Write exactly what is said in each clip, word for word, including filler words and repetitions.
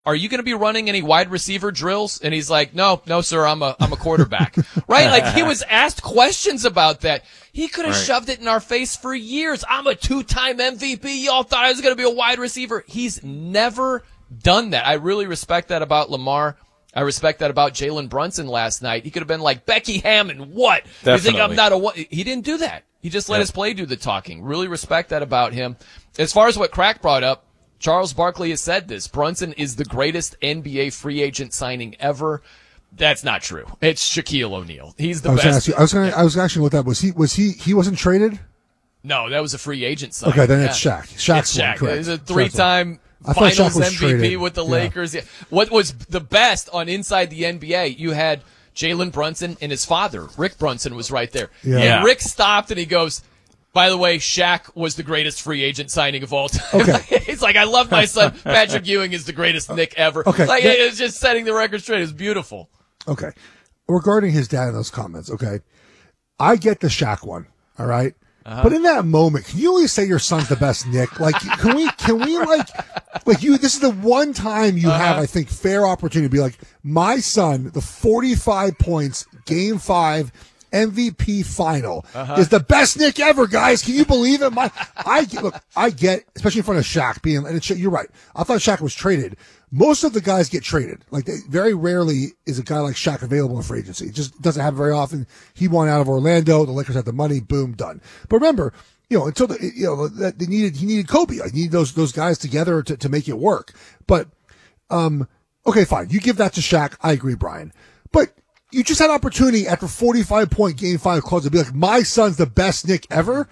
are you going to be running any wide receiver drills? And he's like, no, no, sir, I'm a, I'm a quarterback. Right? Like, he was asked questions about that. He could have right. shoved it in our face for years. I'm a two-time M V P. Y'all thought I was going to be a wide receiver. He's never done that. I really respect that about Lamar. I respect that about Jalen Brunson last night. He could have been like, Becky Hammond, what? Definitely. You think I'm not a what? He didn't do that. He just let yep. his play do the talking. Really respect that about him. As far as what Crack brought up, Charles Barkley has said this. Brunson is the greatest N B A free agent signing ever. That's not true. It's Shaquille O'Neal. He's the I was best. You, I was going. I was actually look that. Was he? Was he? He wasn't traded. No, that was a free agent signing. Okay, then yeah. it's Shaq. Shaq's it's Shaq. one, He's a three-time Finals M V P with the yeah. Lakers. Yeah. What was the best on Inside the N B A? You had Jalen Brunson and his father, Rick Brunson, was right there. Yeah. And yeah. Rick stopped and he goes, by the way, Shaq was the greatest free agent signing of all time. Okay. He's like, I love my son. Patrick Ewing is the greatest Knick ever. Okay. Like, yeah. it was just setting the record straight. It was beautiful. Okay. Regarding his dad in those comments, okay, I get the Shaq one, all right? Uh-huh. But in that moment, can you always say your son's the best Knick? Like, can we, can we like, like you, this is the one time you uh-huh. have, I think, fair opportunity to be like, my son, the forty-five points, game five, M V P final uh-huh. is the best Knick ever, guys. Can you believe it? My, I look, I get, especially in front of Shaq being, and it's, you're right. I thought Shaq was traded. Most of the guys get traded. Like, they, very rarely is a guy like Shaq available in free agency. It just doesn't happen very often. He won out of Orlando. The Lakers had the money. Boom, done. But remember, you know, until the, you know, that they needed, he needed Kobe. Like, he needed those, those guys together to, to make it work. But, um, okay, fine. You give that to Shaq. I agree, Brian. But you just had opportunity after forty-five point game five close to be like, my son's the best Knick ever.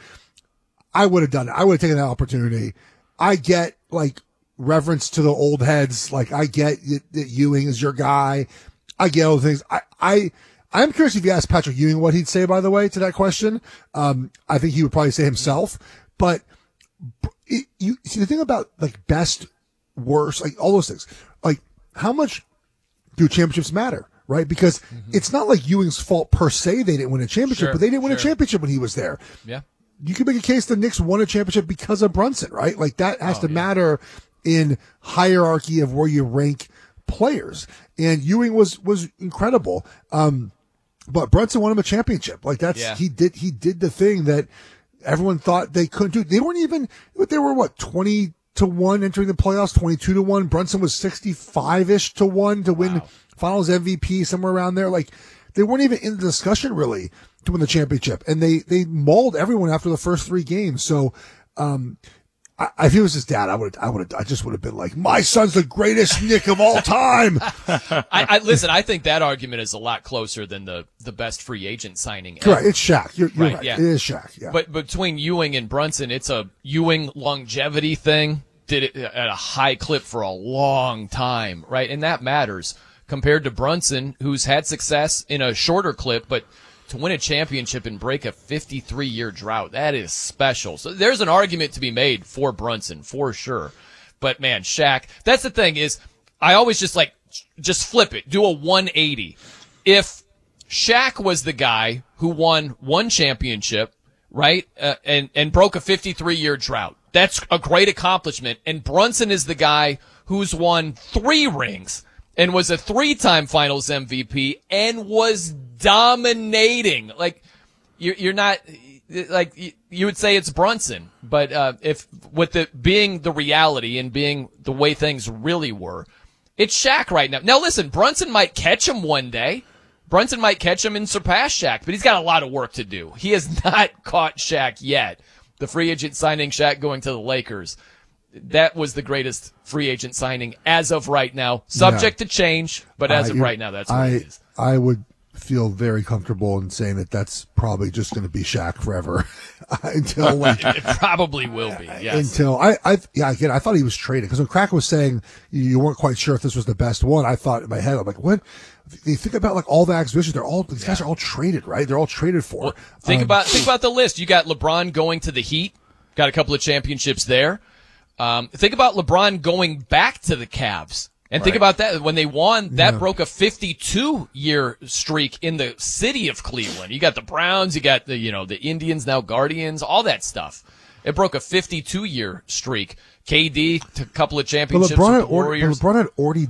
I would have done it. I would have taken that opportunity. I get, like, reverence to the old heads. Like, I get that Ewing is your guy. I get all the things. I, I, I'm curious if you asked Patrick Ewing what he'd say, by the way, to that question. Um, I think he would probably say himself, but it, you see the thing about like best, worst, like all those things, like how much do championships matter? Right? Because mm-hmm. it's not like Ewing's fault per se. They didn't win a championship, sure, but they didn't win sure. a championship when he was there. Yeah. You can make a case the Knicks won a championship because of Brunson, right? Like that has oh, to yeah. matter in hierarchy of where you rank players. And Ewing was, was incredible. Um, but Brunson won him a championship. Like that's, yeah. he did, he did the thing that everyone thought they couldn't do. They weren't even, they were what, twenty to one entering the playoffs, twenty-two to one. Brunson was sixty-five-ish to one to win wow. finals M V P, somewhere around there. Like they weren't even in the discussion really to win the championship. And they, they mauled everyone after the first three games. So, um, I, if he was his dad, I would, I would, I just would have been like, my son's the greatest Knick of all time. I, I listen. I think that argument is a lot closer than the the best free agent signing. Correct. It's Shaq. You're, you're right. right. Yeah. It is Shaq. Yeah. But between Ewing and Brunson, it's a Ewing longevity thing. Did it at a high clip for a long time, right? And that matters compared to Brunson, who's had success in a shorter clip, but to win a championship and break a fifty-three year drought, that is special. So there's an argument to be made for Brunson, for sure. But man, Shaq, that's the thing is, I always just like, just flip it, do a one eighty. If Shaq was the guy who won one championship, right, uh, and, and broke a fifty-three year drought, that's a great accomplishment. And Brunson is the guy who's won three rings and was a three-time finals M V P and was dominating. Like, you're, you're not, like, you would say it's Brunson, but, uh, if, with it being the reality and being the way things really were, it's Shaq right now. Now listen, Brunson might catch him one day. Brunson might catch him and surpass Shaq, but he's got a lot of work to do. He has not caught Shaq yet. The free agent signing, Shaq going to the Lakers. That was the greatest free agent signing as of right now. Subject yeah. to change, but as I, of right now, that's what I, it is. I would feel very comfortable in saying that that's probably just going to be Shaq forever until like, it, it probably will be. Yes. Until I, I, yeah, again, I thought he was traded because when Crack was saying you weren't quite sure if this was the best one, I thought in my head, I'm like, what? You think about like all the acquisitions, they're all, these yeah. guys are all traded, right? They're all traded for. Well, think um, about, think about the list. You got LeBron going to the Heat, got a couple of championships there. Um, think about LeBron going back to the Cavs. And right. think about that. When they won, that yeah. broke a fifty-two year streak in the city of Cleveland. You got the Browns, you got the, you know, the Indians, now Guardians, all that stuff. It broke a fifty-two year streak. K D to a couple of But championships LeBron with had, the already, Warriors. LeBron had already